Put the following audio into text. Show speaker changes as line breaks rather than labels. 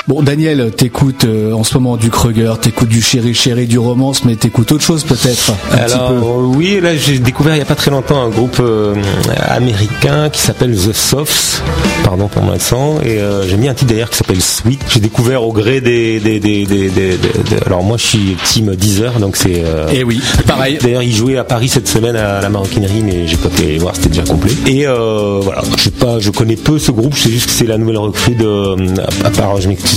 Bon, Daniel, t'écoutes en ce moment du Kreuger, t'écoutes du Chéri, du Romance, mais t'écoutes autre chose peut-être
Oui, là j'ai découvert il y a pas très longtemps un groupe américain qui s'appelle The Softs, pardon pour mon accent, et j'ai mis un titre d'ailleurs qui s'appelle Sweet. J'ai découvert au gré des alors moi je suis team Deezer, donc c'est
et oui, pareil.
D'ailleurs ils jouaient à Paris cette semaine à la Maroquinerie, mais j'ai pas pu voir, c'était déjà complet. Et voilà, je connais peu ce groupe, je sais juste que c'est la nouvelle recrue de, à part je m'excuse